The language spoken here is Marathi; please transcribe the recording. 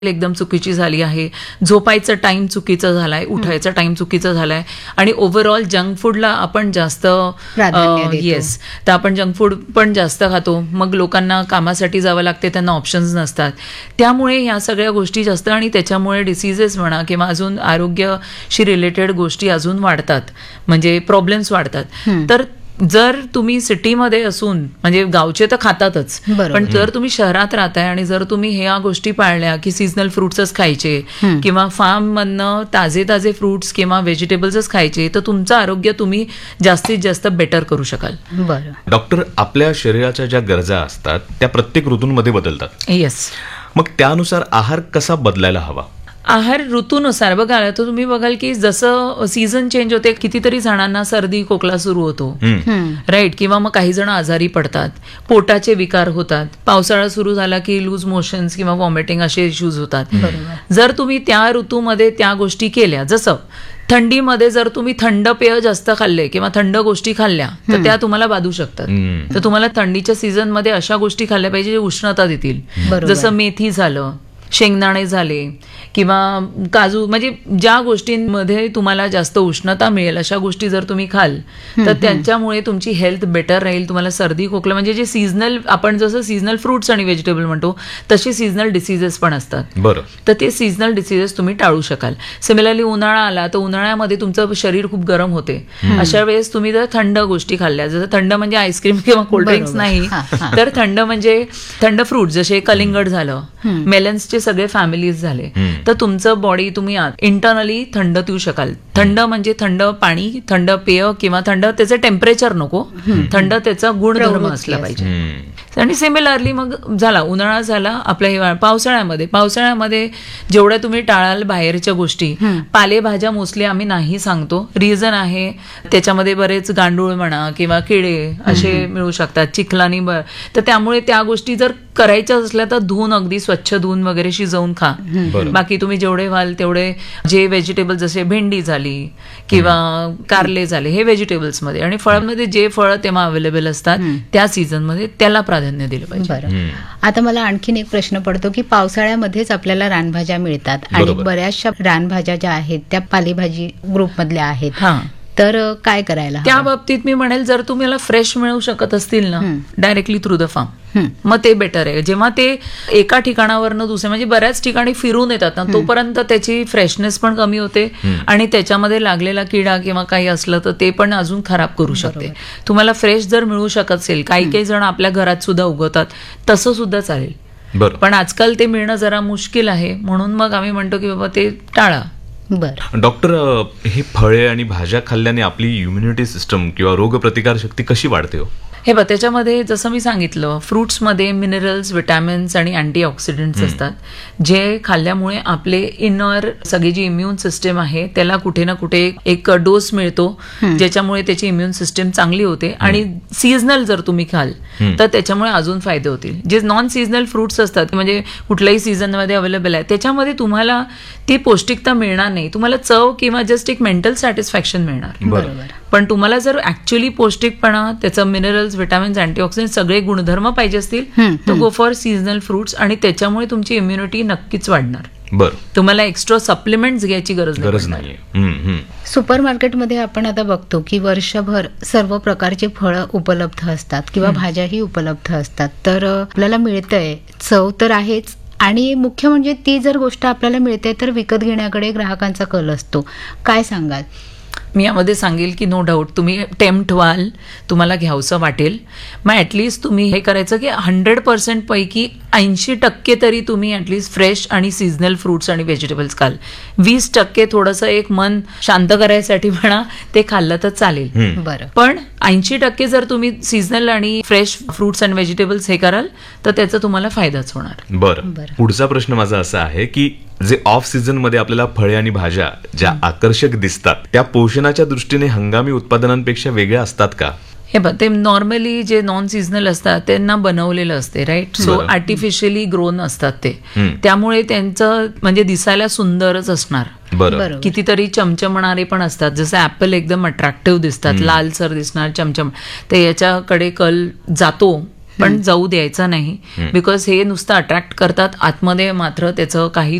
एकदम चुकीची झाली आहे, झोपायचा टाइम चुकीचा झालाय, उठायचा टाइम चुकीचा झालाय आणि ओव्हरऑल जंक फूडला आपण जास्त येस, तर आपण जंक फूड पण जास्त खातो. मग लोकांना कामासाठी जावं लागते, त्यांना ऑप्शन्स नसतात. त्यामुळे ह्या सगळ्या गोष्टी जास्त आणि त्याच्यामुळे डिसीजेस म्हणा किंवा अजून आरोग्याशी रिलेटेड गोष्टी अजून वाढतात, म्हणजे प्रॉब्लेम्स वाढतात. तर जर तुम्ही सिटीमध्ये असून म्हणजे गावचे तर खातातच, पण जर तुम्ही शहरात राहताय आणि जर तुम्ही ह्या गोष्टी पाळल्या की सीझनल फ्रुट्सच खायचे किंवा फार्म मधनं ताजे ताजे फ्रुट्स किंवा व्हेजिटेबल्सच खायचे, तर तुमचं आरोग्य तुम्ही जास्तीत जास्त बेटर करू शकाल. डॉक्टर, आपल्या शरीराच्या ज्या गरजा असतात त्या प्रत्येक ऋतूंमध्ये बदलतात. येस. मग त्यानुसार आहार कसा बदलायला हवा? आहार ऋतूनुसार बघा, तर तुम्ही बघाल की जसं सीझन चेंज होते, कितीतरी जणांना सर्दी खोकला सुरू होतो, राईट, किंवा मग काही जण आजारी पडतात, पोटाचे विकार होतात, पावसाळा सुरू झाला की लूज मोशन्स किंवा वॉमिटिंग असे इश्यूज होतात. जर तुम्ही त्या ऋतूमध्ये त्या गोष्टी केल्या, जसं थंडीमध्ये जर तुम्ही थंड पेय जास्त खाल्ले किंवा थंड गोष्टी खाल्ल्या तर त्या तुम्हाला बाधू शकतात. तर तुम्हाला थंडीच्या सीझनमध्ये अशा गोष्टी खाल्ल्या पाहिजे जे उष्णता देतील, जसं मेथी झालं, शेंगदाणे झाले किंवा काजू, म्हणजे ज्या गोष्टींमध्ये तुम्हाला जास्त उष्णता मिळेल अशा गोष्टी जर तुम्ही खाल तर त्यांच्यामुळे तुमची हेल्थ बेटर राहील. तुम्हाला सर्दी खोकला म्हणजे जे सीझनल, आपण जसं सीझनल फ्रुट्स आणि व्हेजिटेबल म्हणतो तसे सीझनल डिसीजेस पण असतात. बरं. तर ते सीझनल डिसीजेस तुम्ही टाळू शकाल. सिमिलरली उन्हाळा आला तर उन्हाळ्यामध्ये तुमचं शरीर खूप गरम होते, अशा वेळेस तुम्ही जर थंड गोष्टी खाल्ल्या, जसं थंड म्हणजे आईस्क्रीम किंवा कोल्ड्रिंक्स नाही, तर थंड म्हणजे थंड फ्रूट जसे कलिंगड झालं, मेलन्सचे सगळे फॅमिलीज झाले, तर तुमचं बॉडी तुम्ही इंटरनली थंड देऊ शकाल. थंड म्हणजे थंड पाणी, थंड पेय किंवा थंड त्याचं टेम्परेचर नको, थंड त्याचा गुणधर्म असला पाहिजे. आणि सिमिलरली मग झाला उन्हाळा, झाला आपला हिवाळा. पावसाळ्यामध्ये जेवढ्या तुम्ही टाळाल बाहेरच्या गोष्टी, पालेभाज्या मोस्टली आम्ही नाही सांगतो. रिझन आहे त्याच्यामध्ये बरेच गांडूळ म्हणा किंवा किडे असे मिळू शकतात, चिखलानी, तर त्यामुळे त्या गोष्टी जर करायच्या असल्या तर धुवून, अगदी स्वच्छ धुवून वगैरे शिजवून खा. बाकी तुम्ही जेवढे व्हाल तेवढे जे व्हेजिटेबल, जसे भेंडी झाली किंवा कारले झाले, हे व्हेजिटेबल्स मध्ये, आणि फळांमध्ये जे फळं तेव्हा अवेलेबल असतात त्या सीझन मध्ये त्याला प्राधान्य दिलं पाहिजे. आता मला आणखीन एक प्रश्न पडतो की पावसाळ्यामध्येच आपल्याला रानभाज्या मिळतात आणि बऱ्याचशा रानभाज्या ज्या आहेत त्या पालेभाजी ग्रुप मधल्या आहेत, तर काय करायला? त्या बाबतीत मी म्हणेल, जर तुम्हाला फ्रेश मिळू शकत असतील ना डायरेक्टली थ्रू द फार्म, मग ते बेटर आहे. जेव्हा ते एका ठिकाणावरनं दुसऱ्या, म्हणजे बऱ्याच ठिकाणी फिरून येतात ना, तोपर्यंत त्याची फ्रेशनेस पण कमी होते आणि त्याच्यामध्ये लागलेला किडा किंवा काही असलं तर ते पण अजून खराब करू शकते. तुम्हाला फ्रेश जर मिळू शकत असेल, काही जण आपल्या घरात सुद्धा उगवतात, तसं सुद्धा चालेल, पण आजकाल ते मिळणं जरा मुश्किल आहे, म्हणून मग आम्ही म्हणतो की बाबा ते टाळा. डॉक्टर, हे फळे आणि भाज्या खाल्ल्याने आपली इम्युनिटी सिस्टम किंवा रोगप्रतिकार शक्ती कशी वाढते हो? हे बघ, त्याच्यामध्ये जसं मी सांगितलं, फ्रुट्समध्ये मिनरल्स, विटॅमिन्स आणि अँटीऑक्सिडंट्स असतात, जे खाल्ल्यामुळे आपले इनर सगळी जी इम्युन सिस्टम आहे त्याला कुठे ना कुठे एक डोस मिळतो, ज्याच्यामुळे त्याची इम्युन सिस्टम चांगली होते. आणि सीझनल जर तुम्ही खाल तर त्याच्यामुळे अजून फायदे होतील. जे नॉन सीझनल फ्रुट्स असतात, म्हणजे कुठल्याही सीझनमध्ये अवेलेबल आहे, त्याच्यामध्ये तुम्हाला ती पौष्टिकता मिळणार नाही, तुम्हाला चव किंवा जस्ट एक मेंटल सॅटिस्फॅक्शन मिळणार. पण तुम्हाला जर ऍक्च्युअली पौष्टिकपणा, त्याचं मिनरल्स, विटॅमिन्स, अँटीऑक्सिडंट सगळे गुणधर्म पाहिजे असतील तर गो फॉर सीझनल फ्रुट्स, आणि त्याच्यामुळे तुमची इम्युनिटी नक्कीच वाढणार. तुम्हाला एक्स्ट्रा सप्लिमेंट्स घ्यायची गरज नाही. सुपर मार्केटमध्ये आपण आता बघतो की वर्षभर सर्व प्रकारचे फळं उपलब्ध असतात किंवा भाज्याही उपलब्ध असतात, तर आपल्याला मिळतंय, चव तर आहेच, आणि मुख्य म्हणजे ती जर गोष्ट आपल्याला मिळते तर विकत घेण्याकडे ग्राहकांचा कल असतो. काय सांगाल? मी यामध्ये सांगेल की नो डाऊट तुम्ही टेम्प्ट व्हाल, तुम्हाला घ्यावंसं वाटेल, मग ॲटलिस्ट तुम्ही हे करायचं की 100% पैकी 80% तरी तुम्ही ॲटलिस्ट फ्रेश आणि सीझनल फ्रुट्स आणि व्हेजिटेबल्स खाल. 20% थोडंसं एक मन शांत करायसाठी म्हणा ते खाल्लं तर चालेल. बरं. पण 80% जर तुम्ही सीझनल आणि फ्रेश फ्रुट्स अँड व्हेजिटेबल्स हे कराल तर त्याचा तुम्हाला फायदाच होणार. बरं. पुढचा प्रश्न माझा असा आहे की जे ऑफ सीझन मध्ये आपल्याला फळे आणि भाज्या ज्या आकर्षक दिसतात त्या पोषणाच्या दृष्टीने हंगामी उत्पादनांपेक्षा वेगळ्या असतात का? हे बघ, ते नॉर्मली जे नॉन सीझनल असतात त्यांना बनवलेलं असते, राईट, सो आर्टिफिशियली ग्रोन असतात ते, त्यामुळे त्यांचं म्हणजे दिसायला सुंदरच असणार. बरं. कितीतरी चमचमणारे पण असतात, जसं ऍपल एकदम अट्रॅक्टिव्ह दिसतात, लालसर दिसणार, चमचम, ते याच्याकडे कल जातो पण जाऊ द्यायचा नाही. बिकॉज हे नुसतं अट्रॅक्ट करतात, आतमध्ये मात्र त्याचं काही